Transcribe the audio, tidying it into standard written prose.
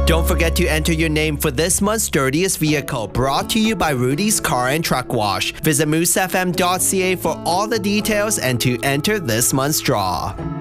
Don't forget to enter your name for this month's Dirtiest Vehicle, brought to you by Rudy's Car and Truck Wash. Visit moosefm.ca for all the details and to enter this month's draw.